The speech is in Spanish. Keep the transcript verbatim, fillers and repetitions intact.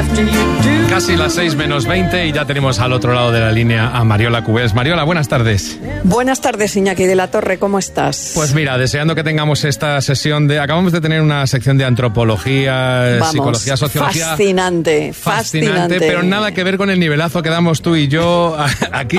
Casi las seis menos veinte y ya tenemos al otro lado de la línea a Mariola Cubés. Mariola, buenas tardes. Buenas tardes, Iñaki de la Torre, ¿cómo estás? Pues mira, deseando que tengamos esta sesión de... Acabamos de tener una sección de antropología, Vamos, psicología, sociología... Fascinante, fascinante, fascinante. Pero nada que ver con el nivelazo que damos tú y yo aquí